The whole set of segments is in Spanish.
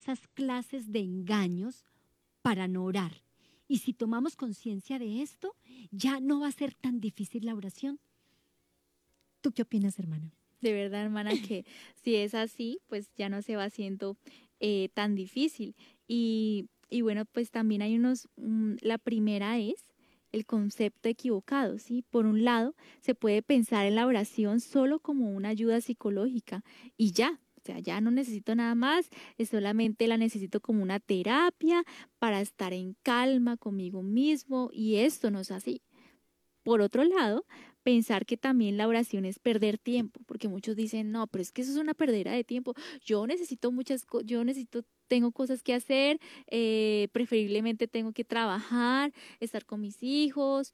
esas clases de engaños para no orar. Y si tomamos conciencia de esto, ya no va a ser tan difícil la oración. ¿Tú qué opinas, hermana? De verdad, hermana, que si es así, pues ya no se va haciendo tan difícil. Y bueno, pues también hay la primera es el concepto equivocado, ¿sí? Por un lado, se puede pensar en la oración solo como una ayuda psicológica y ya. O sea, ya no necesito nada más, es solamente la necesito como una terapia para estar en calma conmigo mismo y esto no es así. Por otro lado, pensar que también la oración es perder tiempo, porque muchos dicen, no, pero es que eso es una perdera de tiempo. Yo necesito tengo cosas que hacer, preferiblemente tengo que trabajar, estar con mis hijos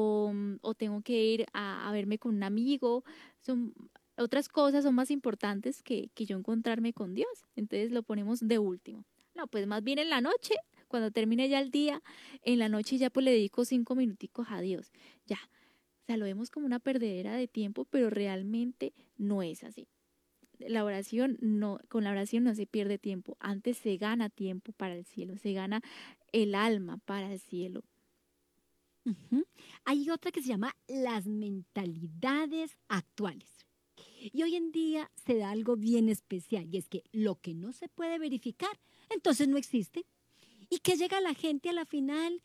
o tengo que ir a verme con un amigo. Son otras cosas son más importantes que yo encontrarme con Dios. Entonces lo ponemos de último. No, pues más bien en la noche, cuando termine ya el día, en la noche ya pues le dedico 5 minuticos a Dios. Ya, o sea, lo vemos como una perdedera de tiempo, pero realmente no es así. La oración no, con la oración no se pierde tiempo, antes se gana tiempo para el cielo, se gana el alma para el cielo. Ujú. Hay otra que se llama las mentalidades actuales. Y hoy en día se da algo bien especial, y es que lo que no se puede verificar, entonces no existe. Y que llega la gente a la final,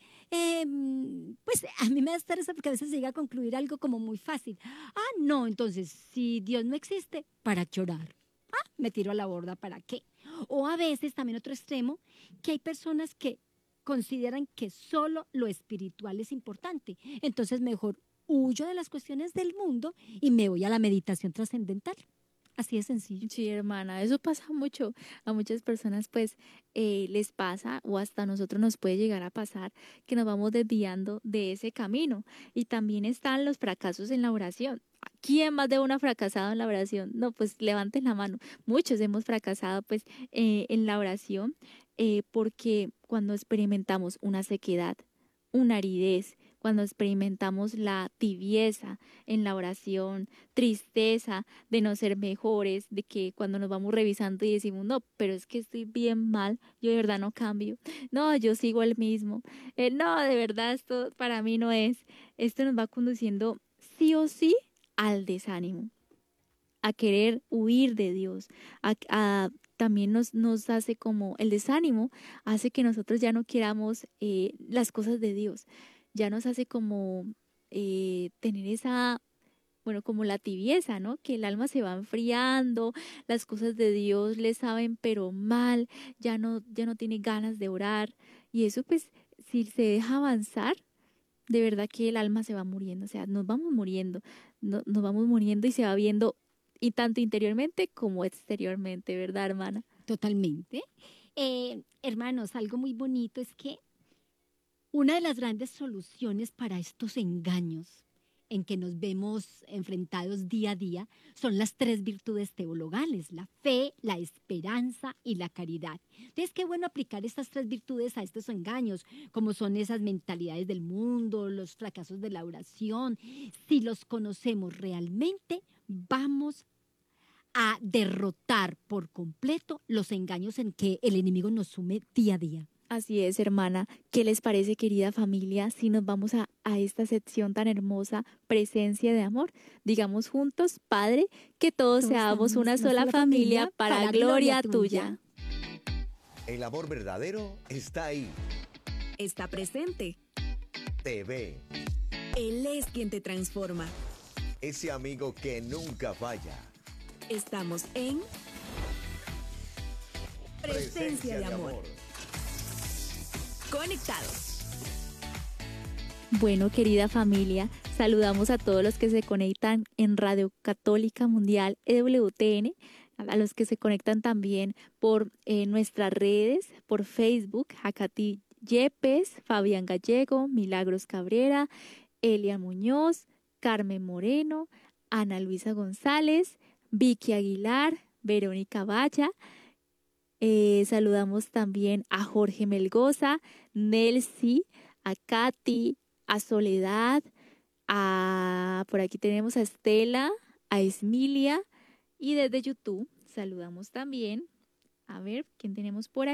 pues a mí me da estrés porque a veces llega a concluir algo como muy fácil. Ah, no, entonces si Dios no existe, ¿para qué orar? Ah, me tiro a la borda, ¿para qué? O a veces también otro extremo, que hay personas que consideran que solo lo espiritual es importante. Entonces mejor huyo de las cuestiones del mundo y me voy a la meditación trascendental. Así de sencillo. Sí, hermana, eso pasa mucho. A muchas personas pues les pasa o hasta a nosotros nos puede llegar a pasar que nos vamos desviando de ese camino. Y también están los fracasos en la oración. ¿Quién más de uno ha fracasado en la oración? No, pues levanten la mano. Muchos hemos fracasado pues en la oración porque cuando experimentamos una sequedad, una aridez, cuando experimentamos la tibieza en la oración, tristeza de no ser mejores, de que cuando nos vamos revisando y decimos, no, pero es que estoy bien mal, yo de verdad no cambio, no, yo sigo el mismo, no, de verdad esto para mí no es, esto nos va conduciendo sí o sí al desánimo, a querer huir de Dios, también nos hace como el desánimo, hace que nosotros ya no queramos las cosas de Dios, ya nos hace como tener esa, bueno, como la tibieza, ¿no? Que el alma se va enfriando, las cosas de Dios le saben pero mal, ya no tiene ganas de orar. Y eso pues, si se deja avanzar, de verdad que el alma se va muriendo, o sea, nos vamos muriendo, nos vamos muriendo y se va viendo, y tanto interiormente como exteriormente, ¿verdad, hermana? Totalmente. Hermanos, algo muy bonito es que una de las grandes soluciones para estos engaños en que nos vemos enfrentados día a día son las tres virtudes teologales, la fe, la esperanza y la caridad. Entonces, qué bueno aplicar estas tres virtudes a estos engaños, como son esas mentalidades del mundo, los fracasos de la oración. Si los conocemos realmente, vamos a derrotar por completo los engaños en que el enemigo nos sume día a día. Así es, hermana. ¿Qué les parece, querida familia, si nos vamos a esta sección tan hermosa, presencia de amor? Digamos juntos, Padre, que todos Todos seamos estamos una una sola sola familia familia para para gloria gloria tuya. tuya. El amor verdadero está ahí. Está presente. Te ve. Él es quien te transforma. Ese amigo que nunca falla. Estamos en Presencia de Amor. Conectados. Bueno, querida familia, saludamos a todos los que se conectan en Radio Católica Mundial EWTN, a los que se conectan también por nuestras redes, por Facebook, Jacati Yepes, Fabián Gallego, Milagros Cabrera, Elia Muñoz, Carmen Moreno, Ana Luisa González, Vicky Aguilar, Verónica Valla. Saludamos también a Jorge Melgoza, Nelsi, a Katy, a Soledad, por aquí tenemos a Estela, a Esmilia y desde YouTube saludamos también, a ver, ¿quién tenemos por ahí?